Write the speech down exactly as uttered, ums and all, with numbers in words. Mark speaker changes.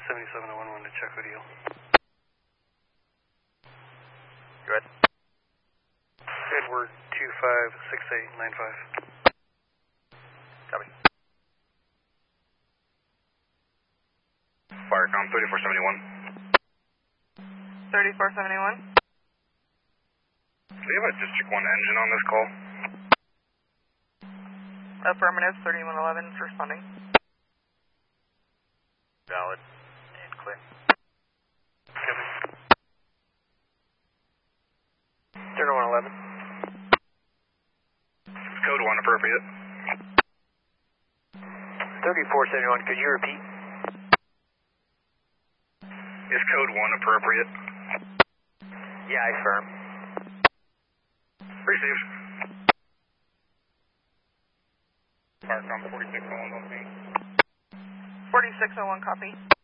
Speaker 1: seventy-seven oh one one to check with you.
Speaker 2: Go ahead.
Speaker 1: Edward two five six eight nine five.
Speaker 2: Copy. Firecom thirty-four seventy-one.
Speaker 3: thirty-four seventy-one.
Speaker 2: Do you have a District one engine on this call?
Speaker 3: Affirmative, thirty-one eleven is responding.
Speaker 2: Valid. And clear.
Speaker 1: Copy.
Speaker 2: thirty-one eleven. Code one appropriate.
Speaker 4: thirty-four seventy-one, could you repeat?
Speaker 2: Is code one appropriate?
Speaker 4: Yeah, I affirm.
Speaker 2: Received. Firecom forty-six oh one,
Speaker 3: forty-six oh one, copy.